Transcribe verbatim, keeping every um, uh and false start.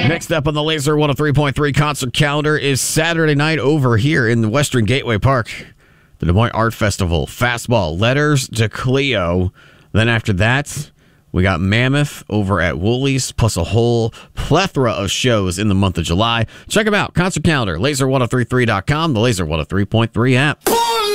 Next up on the Laser one oh three point three concert calendar is Saturday night over here in the Western Gateway Park. The Des Moines Art Festival. Fastball, Letters to Cleo. Then after that, we got Mammoth over at Woolies, plus a whole plethora of shows in the month of July. Check them out. Concert calendar, laser ten thirty-three dot com, the Laser one oh three point three app.